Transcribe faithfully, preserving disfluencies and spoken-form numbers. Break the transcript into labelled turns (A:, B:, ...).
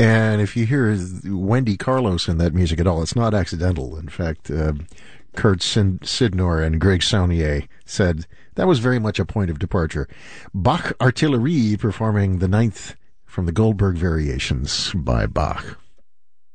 A: And if you hear Wendy Carlos in that music at all, it's not accidental. In fact, uh, Kurt Sin- Sidnor and Greg Saunier said that was very much a point of departure. Bach Artillerie performing the ninth from the Goldberg Variations by Bach.